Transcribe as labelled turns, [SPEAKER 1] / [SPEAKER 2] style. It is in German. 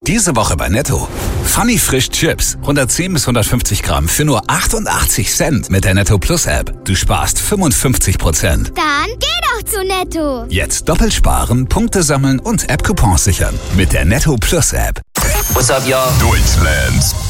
[SPEAKER 1] Diese Woche bei Netto. Funny Frisch Chips. 110 bis 150 Gramm für nur 88 Cent mit der Netto Plus App. Du sparst 55%.
[SPEAKER 2] Dann geh doch zu Netto.
[SPEAKER 1] Jetzt doppelt sparen, Punkte sammeln und App-Coupons sichern. Mit der Netto Plus App.
[SPEAKER 3] What's up, y'all?
[SPEAKER 4] Deutschlands